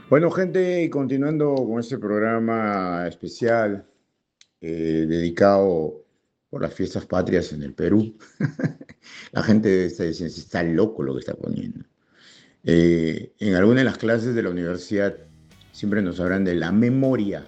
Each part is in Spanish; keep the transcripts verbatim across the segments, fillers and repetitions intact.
Bueno, gente, y continuando con este programa especial eh, dedicado por las fiestas patrias en el Perú, la gente está diciendo, "Sí, está loco lo que está poniendo". Eh, en alguna de las clases de la universidad siempre nos hablan de la memoria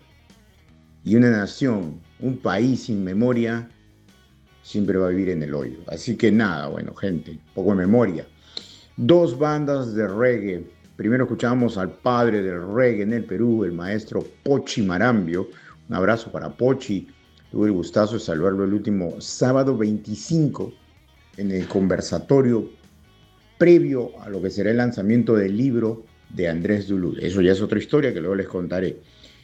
y una nación, un país sin memoria siempre va a vivir en el hoyo. Así que nada, bueno, gente, poco de memoria. Dos bandas de reggae. Primero escuchamos al padre del reggae en el Perú, el maestro Pochi Marambio. Un abrazo para Pochi. Tuve el gustazo de saludarlo el último sábado veinticinco en el conversatorio previo a lo que será el lanzamiento del libro de Andrés Dulú. Eso ya es otra historia que luego les contaré.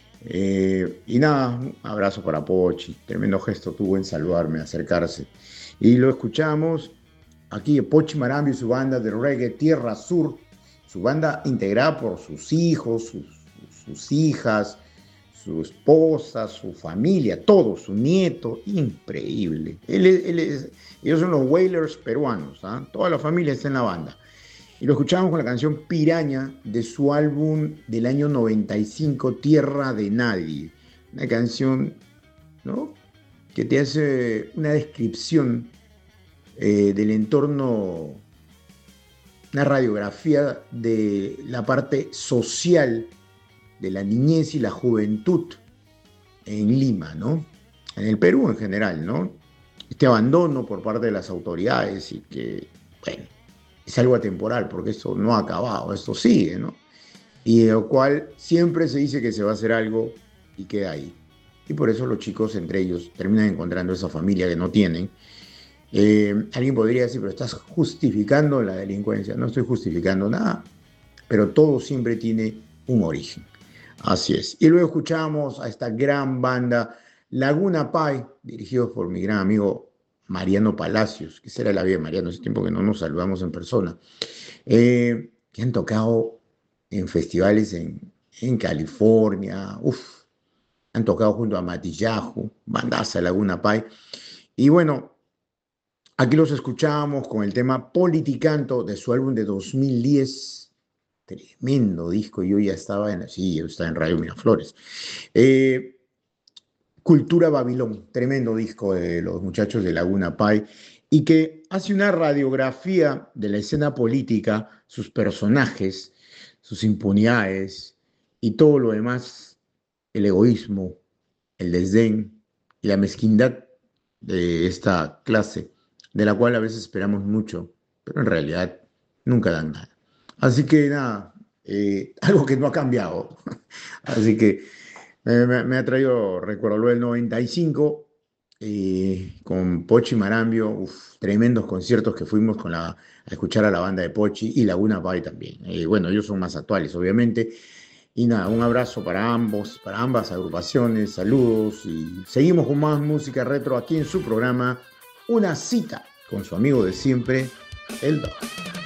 Eh, y nada, un abrazo para Pochi. Tremendo gesto tuvo en saludarme, acercarse. Y lo escuchamos aquí Pochi Marambio y su banda de reggae Tierra Sur, su banda integrada por sus hijos, sus, sus hijas, su esposa, su familia, todo, su nieto, increíble. Él, él es, ellos son los Wailers peruanos, ¿eh? Toda la familia está en la banda. Y lo escuchamos con la canción Piraña de su álbum del año noventa y cinco, Tierra de Nadie. Una canción, ¿no?, que te hace una descripción eh, del entorno, una radiografía de la parte social de la niñez y la juventud en Lima, ¿no? En el Perú en general, ¿no? Este abandono por parte de las autoridades y que, bueno, es algo atemporal porque esto no ha acabado, esto sigue, ¿no? Y de lo cual siempre se dice que se va a hacer algo y queda ahí. Y por eso los chicos entre ellos terminan encontrando esa familia que no tienen. Eh, alguien podría decir, pero estás justificando la delincuencia. No estoy justificando nada, pero todo siempre tiene un origen. Así es. Y luego escuchamos a esta gran banda Laguna Pai, dirigidos por mi gran amigo Mariano Palacios, que será la vida de Mariano, hace tiempo que no nos saludamos en persona, eh, que han tocado en festivales en, en California, uf, han tocado junto a Matillahu, bandaza Laguna Pai. Y bueno, aquí los escuchamos con el tema Politicanto de su álbum de dos mil diez. Tremendo disco. Yo ya estaba en, sí, yo estaba en Radio Miraflores. Eh, Cultura Babilón, tremendo disco de los muchachos de Laguna Pai y que hace una radiografía de la escena política, sus personajes, sus impunidades y todo lo demás, el egoísmo, el desdén y la mezquindad de esta clase, de la cual a veces esperamos mucho, pero en realidad nunca dan nada. Así que nada, eh, algo que no ha cambiado. Así que eh, me, me ha traído, recuerdo lo del noventa y cinco, eh, con Pochi Marambio, uf, tremendos conciertos que fuimos con la, a escuchar a la banda de Pochi y Laguna Pai también. Eh, bueno, ellos son más actuales, obviamente. Y nada, un abrazo para ambos, para ambas agrupaciones, saludos y seguimos con más música retro aquí en su programa, Una cita con su amigo de siempre, el Doc.